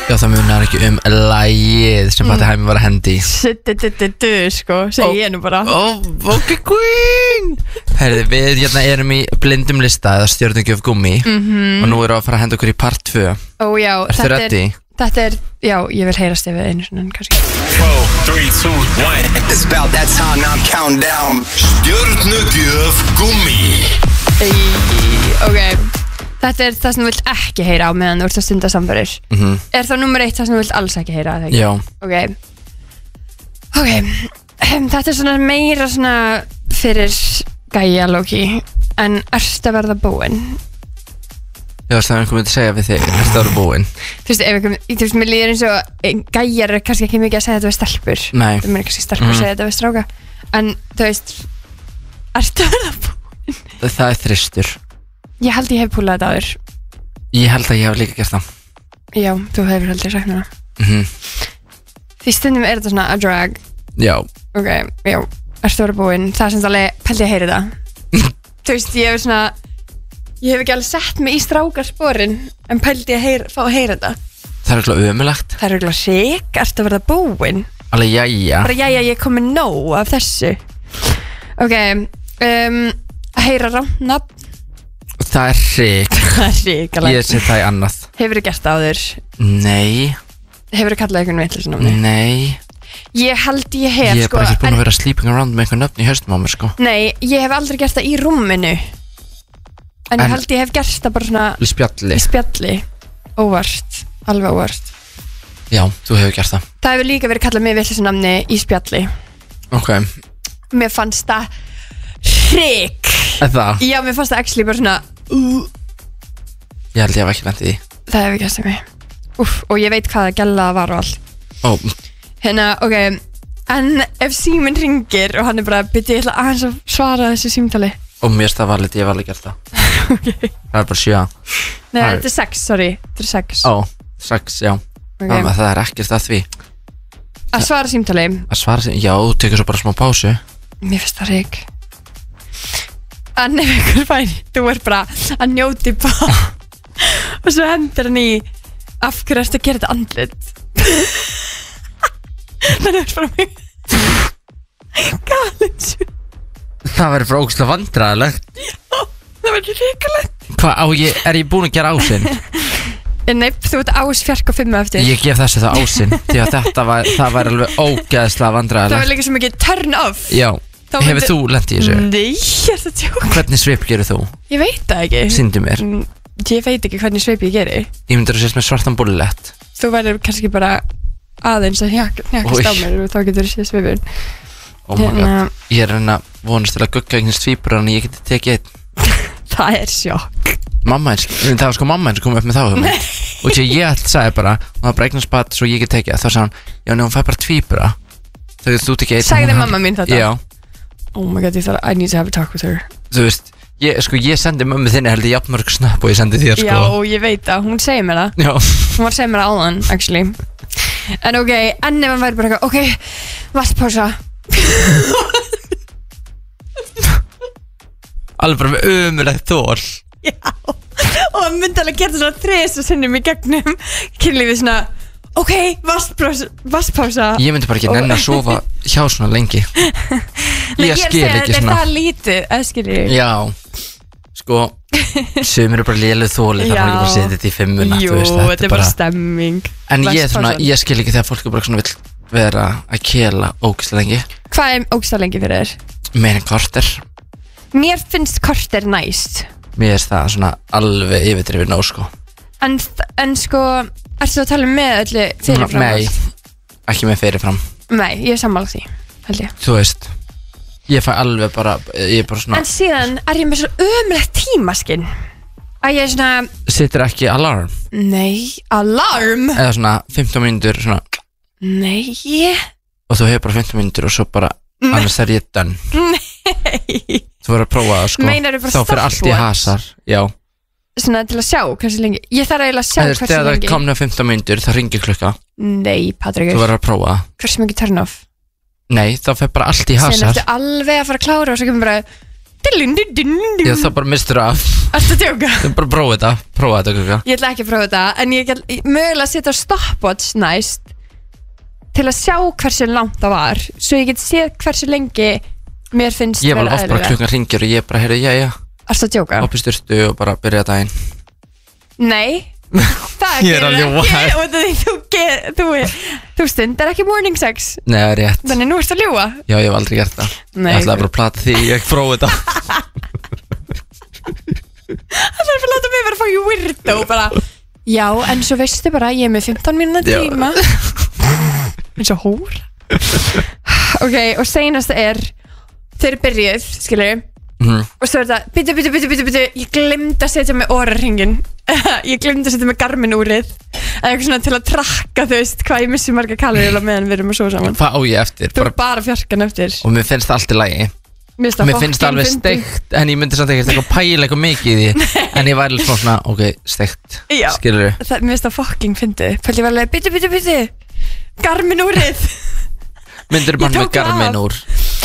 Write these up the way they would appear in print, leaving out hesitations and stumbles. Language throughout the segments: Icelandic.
Já, það munar ekki lagið sem Patti Hæmi var að hendi sko, segi ég nú bara. Ok queen. Herði, við hérna erum í blindum lista eða stjörnugjöf gummi og nú erum við að fara að henda okkur í part 2. Já, Ertu ready? Þetta já, ég vil heyrast ef við einu svona kannski. 4, 3, 2, 1. It's about that time now, I'm counting down. Stjörnugjöf gummi. Ok, þetta er það sem þú vilt ekki heyra á meðan þú ert að stunda samverðir. Er það nummer 1 það sem þú vilt alls ekki heyra? Já. Ok, þetta er svona meira svona fyrir gæja Loki, en ertu að verða búin? Já, það er einhver myndi að segja við þig, ertu að verða búin? Þú veist, mér líður eins og gæjar er kannski ekki mikið að segja þetta við stelpur. Nei. Það mér kannski stelpur að segja þetta við stráka. En þú veist, ertu að verða búin? Það er þristur. Ég held ég hef púlað þetta áður. Ég held að ég hef líka gert það. Já, þú hefur heldur sagt hana. Því stundum er þetta svona a drag. Já. Ok, já, ertu að vera búin? Það er sem alveg, pældi að heyra þetta. Þú veist, ég hef ekki alveg sett mig í strákarsporin, en pældi að fá að heyra þetta. Það er eitthvað ömulegt. Það er eitthvað rík, ertu að verða búin? Alveg, jæja. Bara jæja, ég kom með nóg af þessu. Ok, að heyra rámt nafn. Það er rík. Það er ríkalegt. Ég set það í annað. Hefurðu gert það áður? Nei. Hefurðu kallað eitthvað vitlaust nafni? Nei. Ég held ég hef, Ég er bara ekki búin að vera sleeping around með eitthvað nöfn í haustum á mér, sko. Nei, ég hef aldrei gert það í rúminu. En ég held ég hef gert það bara svona í spjalli. Í spjalli. Óvart, alveg óvart. Já, þú hefur gert það. Það hefur líka verið kallað með vitlausu nafni í spjalli. Ok. Mér fannst það rík. Það? Já, mér fannst það actually bara svona Ég held ég hef ekki lent í því. Það hefur gert það mig. Og ég veit hvaða gælla það var og allt. Hérna, ok. En ef síminn hringir og hann er bara byrja, ég ætla aðeins að svara þessu símtali. Og mér stað valið, ég hef alveg gert það. Okay. Það er bara 7. Nei, þetta er 6, sorry. Þetta er 6. 6, já. Okay. Það er ekkert að því. Að svara símtali. Að svara símtali, já, þú tekur svo bara smá pásu. Mér finnst það rík. En ef einhver færi, þú er bara að njóti bara. Og svo hendur hann í af hverju ertu að gera þetta andlit. Þannig er bara mig galins. Það verður bara ógeðslega vandræðilegt. Já, það verður ríkalegt. Hvað, er ég búin að gera ásinn? Nei, þú ert ásfjark og 5 eftir. Ég gef þessu það ásinn. Því að það var alveg ógeðslega vandræðilegt. Það var líka svo mikið turn off. Já, hefur þú lent í þessu? Nei, ég er það tjók. Hvernig svip gerir þú? Ég veit það ekki. Sýndu mér. Ég veit ekki hvernig svip ég geri. Ég myndir að sést með svartan bullett. Þú verður kannski bara aðeins að hjakast á mér og þá getur þú séð svipin. Oh my god, ég er að vonast til að gugga einhvern svípur en ég geti tekið einn. Það er sjokk. Það var sko mamma eins sem kom upp með þá og því ég sagði bara, hún var bara eignast bat svo ég geti tekið, þá sagði hann, já hún fær bara tvíbura. Það getur þú tekið einn. Sagði mamma mín þetta? Já. Oh my god, I need to have a talk with her. Þú veist, ég sendi mömmu þinni held ég jafnmörg snapp og ég sendi þér sko. Já, ég veit það, hún segir mér það. Já. Hún var að segja mér það áðan, actually. En ok, en ef hann væri bara eitthvað, ok, vatnspása. Alveg bara með ömulegt þól. Já, og hann myndi alveg geta svona 3 sinnum í gegnum kynlífið svona, ok, vatnspása. Ég myndi bara ekki nenni að sofa hjá svona lengi. Ég skil ekki svona. Er það lítið, eða skilji? Já, sko, sumir eru bara léleg þóli, það var ekki bara að setja þetta í 5 minna. Jú, þetta er bara stemming. En ég skil ekki þegar fólk bara svona vill vera að kela ógeðslega lengi. Hvað er ógeðslega lengi fyrir þér? Meira en korter. Mér finnst korter næst. Mér finnst það svona alveg yfirdrifið nóg sko. En sko, ertu að tala með öllu fyrirfram? Nei, ekki með fyrirfram. Nei, ég er sammála því, held ég. Þú veist, ég fæ alveg bara, ég er bara svona. En síðan er ég með svo ömulegt tímaskinn að ég er svona. Setur ekki alarm? Nei, alarm? Eða svona 15 mínútur svona. Nei. Og þú hefur bara 15 mínútur og svo bara, annars er ég done. Nei. Þú verður að prófa það sko. Meinar bara þá fyrir allt í hasar. Já. Svona til að sjá hversu lengi. Ég þarf eiginlega að sjá hversu lengi. Þegar það komna 15 mínútur, það ringir klukka. Nei, Patrikur. Þú verður að prófa það. Hversu mikið turn off? Nei, þá fyrir bara allt í hasar. Sen ertu alveg að fara að klára og svo kemur bara Já, það bara mistur af Ertu að djóka? Það er bara að prófa þetta Kaka. Ég ætla ekki að prófa þetta en ég ætla mögulega að setja stopwatch næst til að sjá hversu langt það var svo ég get séð hversu lengi mér finnst Ég var oft bara klukkan hringir og ég bara heyrðu, jæja Ertu að djóka? Oppi styrtu og bara byrja daginn Nei Það Ég er að ljúga. ekki og þú stundar ekki morning sex Nei, það er rétt Þannig nú ertu að ljúga Já, ég hef aldrei gert það Nei, Ég ætlaði bara að plata því ég prófa þetta Það er bara að láta mig vera að fá ég weirdo bara Já, en svo veistu bara ég er með 15 mínúna tíma eins og hór Ok, og seinasta er þeir byrjuð, skilur og svo er þetta, byttu ég glemd að setja með orarhringin ég glemd að setja með Garmin úrið eða eitthvað svona til að trakka þú veist hvað ég missi marga kaloríur á meðan við erum að svo saman Hvað á ég eftir? Þú er bara fjarkan eftir Og mér finnst það allt í lagi Mér finnst það alveg steikt En ég myndi samt ekki eitthvað pæla eitthvað mikið í því En ég væri svona, ok, steikt Skilurðu? Mér finnst það fucking fyndið Pældi ég var alveg, byttu Garmin úrið Myndirðu bara með Garmin úr?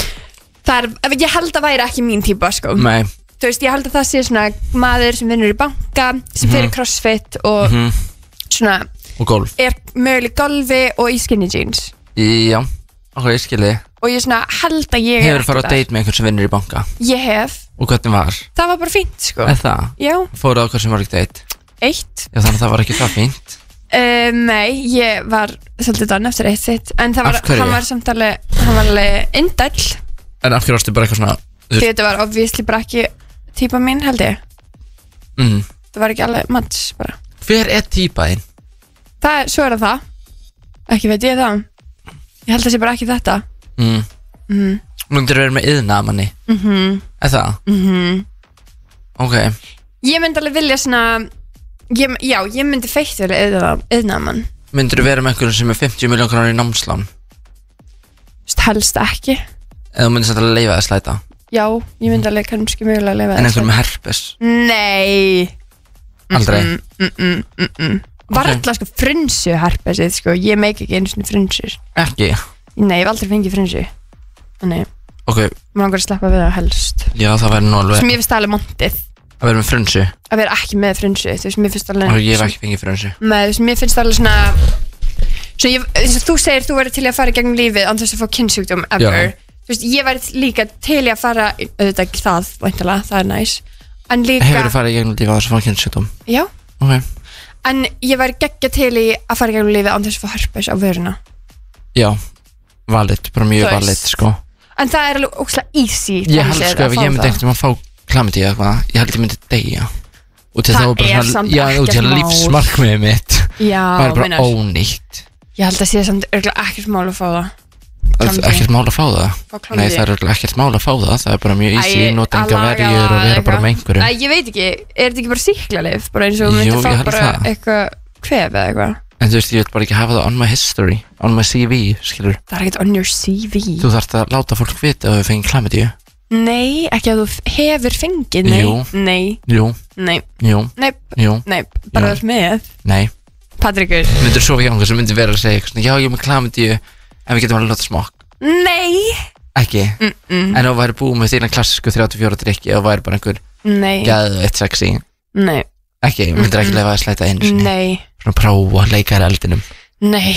Ég held að væri ekki mín típa sko. Nei Þú veist, ég held að það sé svona maður sem vinnur í banka sem fyrir crossfit og svona Og golf er möguleg golfi og í skinny jeans Já, ok, ég skilji og ég svona held að ég Hefur farið á date með einhvern sem vinnur í banka? Ég hef Og hvernig var? Það var bara fínt sko. Er það? Já Fóruð á hvað sem var ekki date? 1 Já, þannig að það var ekki það fínt Nei, ég var svolítið dann eftir 1 sitt en það var, Af hverju? hann var alveg indæll En af hverju varstu bara eitthvað svona Þetta var obviously bara ekki típa mín held ég Það var ekki alveg match bara Hver er típaðinn? Svo er það Ekki veit ég það Ég held að það sé bara ekki þetta Myndirðu vera með iðnamanni? Er það? Ok Ég myndi alveg vilja svona Já, ég myndi feitt vera iðnamann Myndirðu vera með einhverjum sem er 50 miljón krónur í námslán? Helst ekki Eða þú myndir samt að leifa að slæta? Já, ég myndi alveg kannski mögulega að leifa En einhverjum með herpes? Nei Aldrei? Varla sko frunsu herpesið sko Ég meik ekki einu svona frunsur Ekki? Nei, ég hef aldrei fengið frunsu Þannig, Ok maður langar að sleppa við það helst Já, það væri nú alveg Sem ég finnst alveg montið Að vera með frunsu? Að vera ekki með frunsu Þú veist, mér finnst alveg Og ég hef ekki fengið frunsu Nei, þú veist, mér finnst alveg svona Svo ég, eins og þú segir, þú verður til í að fara í gegnum lífið án þess að fá kynnsjúkdóm ever Já. Þú veist, ég væri líka til í að fara auðvitað ekki það, væntanlega, það er næs En líka Hefurðu farið í gegnum lífið á þess að fá kynnsjúkdóm? Já, Ok en ég væri geggja til í að fara í gegnum lífið án þess að fá herpes á vöruna Já Valid, bara mjög Þú veist. valid, sko En það er alveg ókslega easy Ég held sko ef ég myndi ekkert að fá klamiti eða eitthvað Ég held ég myndi deyja Og til Það var bara er samt já, og til ekkert mál. lífsmarkmiðið mitt Já, var bara meinar. ónýtt Ég held að sé samt örugglega ekkert mál að fá það Það er Klamydíu. ekkert mál að fá það Fá klamydíu. Nei, það er örugglega ekkert mál að fá það Það er bara mjög easy, Æ, nota að enga laga verjur og það vera bara með eitthvað. einhverjum Æ, ég veit ekki, er þetta ekki bara sýklarlyf? Bara eins og Jú, myndi ég fá held bara það. eitthvað kvef eða eitthvað En þú veist, ég vil bara ekki hafa það on my history On my CV, skilur Það er ekkert on your CV Þú þarft að láta fólk vita að þú fengið klamidíu Nei, ekki að þú hefur fengið Nei, Jú. nei, Jú, nei, jú, nei, jú, nei Bara Jú. verð með nei Patrikur Myndir sofa hjá einhver sem myndi vera að segja eitthvað svona, já, ég er með klamidíu En við getum alveg láta smokk Nei, Ekki En þú væri búið með þína klassísku 34 drikki og væri bara einhver nei, geðveitt sexy nei, Ekki, myndir ekki leyfa að slæta einu sinni nei, Svona prófa að leika þér eldinum nei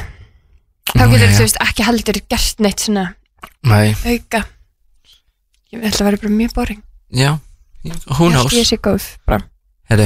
Þá getur þú veist ekki heldur gert neitt svona Nei, auka Ég ætla að vera bara mjög boring já, who Ég held knows ég sé góð bara